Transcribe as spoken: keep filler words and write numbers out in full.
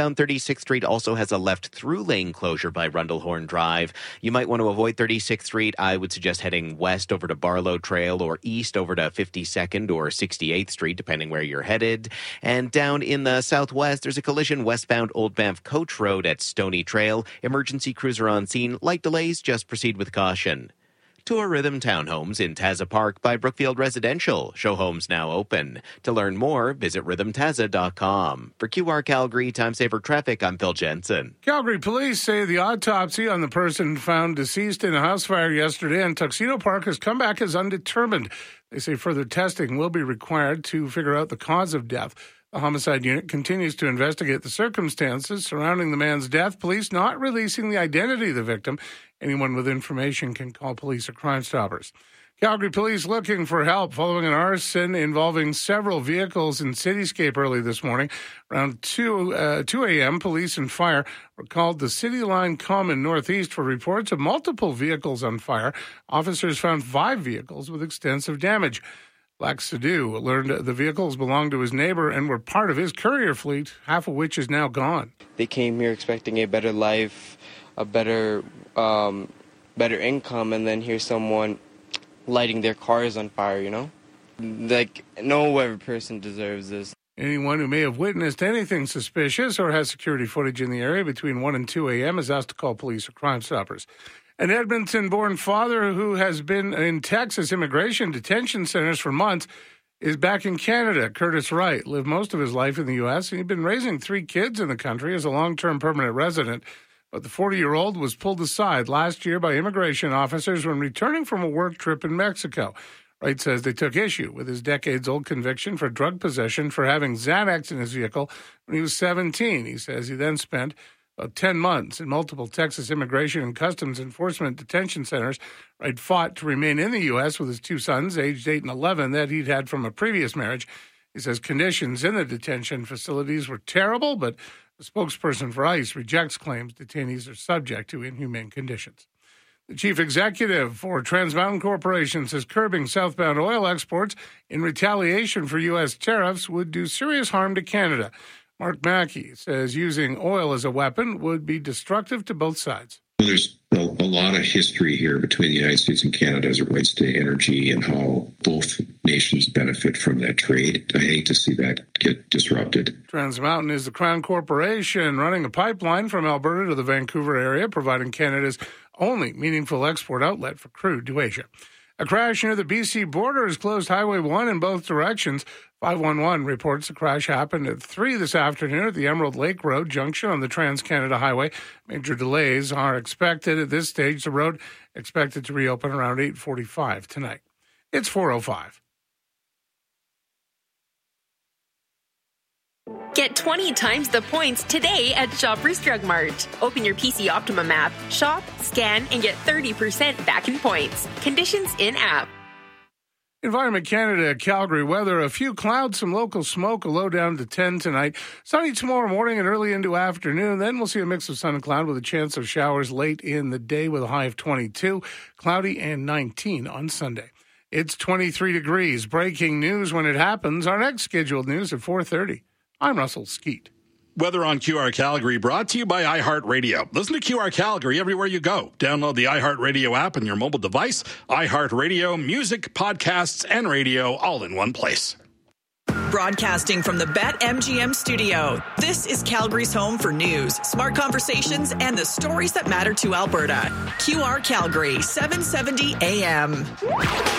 Westbound thirty-sixth Street also has a left through lane closure by Rundlehorn Drive. You might want to avoid thirty-sixth Street. I would suggest heading west over to Barlow Trail or east over to fifty-second or sixty-eighth Street, depending where you're headed. And down in the southwest, there's a collision westbound Old Banff Coach Road at Stony Trail. Emergency crews are on scene. Light delays, just proceed with caution. Tour Rhythm Townhomes in Taza Park by Brookfield Residential. Show homes now open. To learn more, visit rhythm taza dot com. For Q R Calgary Time Saver Traffic, I'm Phil Jensen. Calgary police say the autopsy on the person found deceased in a house fire yesterday in Tuxedo Park has come back as undetermined. They say further testing will be required to figure out the cause of death. The homicide unit continues to investigate the circumstances surrounding the man's death. Police not releasing the identity of the victim. Anyone with information can call police or Crime Stoppers. Calgary police looking for help following an arson involving several vehicles in Cityscape early this morning. Around two a.m., police and fire were called to City Line Common Northeast for reports of multiple vehicles on fire. Officers found five vehicles with extensive damage. Black Sadu learned the vehicles belonged to his neighbor and were part of his courier fleet, half of which is now gone. They came here expecting a better life, a better, um, better income, and then here's someone lighting their cars on fire, you know? Like, no other person deserves this. Anyone who may have witnessed anything suspicious or has security footage in the area between one and two a.m. is asked to call police or Crime Stoppers. An Edmonton-born father who has been in Texas immigration detention centers for months is back in Canada. Curtis Wright lived most of his life in the U S, and he'd been raising three kids in the country as a long-term permanent resident. But the forty-year-old was pulled aside last year by immigration officers when returning from a work trip in Mexico. Wright says they took issue with his decades-old conviction for drug possession for having Xanax in his vehicle when he was seventeen. He says he then spent about ten months in multiple Texas Immigration and Customs Enforcement detention centers. Wright fought to remain in the U S with his two sons, aged eight and eleven, that he'd had from a previous marriage. He says conditions in the detention facilities were terrible, but the spokesperson for ICE rejects claims detainees are subject to inhumane conditions. The chief executive for Trans Mountain Corporation says curbing southbound oil exports in retaliation for U S tariffs would do serious harm to Canada. Mark Mackey says using oil as a weapon would be destructive to both sides. There's a, a lot of history here between the United States and Canada as it relates to energy and how both nations benefit from that trade. I hate to see that get disrupted. Trans Mountain is the Crown Corporation running a pipeline from Alberta to the Vancouver area, providing Canada's only meaningful export outlet for crude to Asia. A crash near the B C border has closed Highway one in both directions. five one one reports the crash happened at three this afternoon at the Emerald Lake Road junction on the Trans-Canada Highway. Major delays are expected at this stage. The road expected to reopen around eight forty-five tonight. It's four oh five. Get twenty times the points today at Shoppers Drug Mart. Open your P C Optimum app, shop, scan, and get thirty percent back in points. Conditions in-app. Environment Canada, Calgary weather. A few clouds, some local smoke, a low down to ten tonight. Sunny tomorrow morning and early into afternoon. Then we'll see a mix of sun and cloud with a chance of showers late in the day with a high of twenty-two. Cloudy and nineteen on Sunday. It's twenty-three degrees. Breaking news when it happens. Our next scheduled news at four thirty. I'm Russell Skeet. Weather on Q R Calgary brought to you by iHeartRadio. Listen to Q R Calgary everywhere you go. Download the iHeartRadio app on your mobile device. iHeartRadio, music, podcasts, and radio all in one place. Broadcasting from the BetMGM studio, this is Calgary's home for news, smart conversations, and the stories that matter to Alberta. Q R Calgary, seven seventy A M.